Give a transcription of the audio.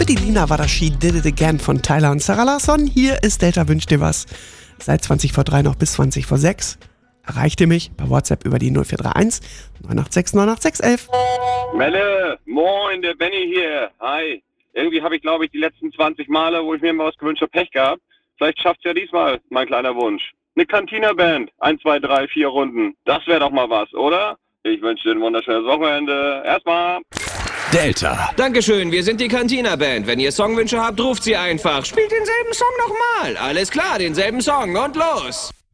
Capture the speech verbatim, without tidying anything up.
Für die Lina war das She Did It Again von Tyler und Sarah Larsson. Hier ist Delta wünscht dir was. Seit zwanzig vor drei noch bis zwanzig vor sechs. Erreicht ihr mich per WhatsApp über die null vier drei eins neun acht sechs neun acht sechs elf. Melle, moin, der Benny hier. Hi. Irgendwie habe ich, glaube ich, die letzten zwanzig Male, wo ich mir mal was gewünscht habe, Pech gehabt. Vielleicht schafft's ja diesmal, mein kleiner Wunsch. Eine Cantina-Band. Eins, zwei, drei, vier Runden. Das wäre doch mal was, oder? Ich wünsche dir ein wunderschönes Wochenende. Erstmal. Delta. Dankeschön, wir sind die Cantina-Band. Wenn ihr Songwünsche habt, ruft sie einfach. Spielt denselben Song nochmal. Alles klar, denselben Song und los.